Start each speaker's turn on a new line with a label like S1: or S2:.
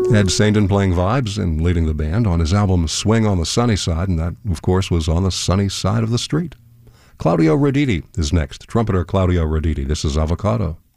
S1: Ed Saindon playing vibes and leading the band on his album Swing on the Sunny Side, and that, of course, was on the sunny side of the street. Claudio Roditi is next. Trumpeter Claudio Roditi. This is Avocado.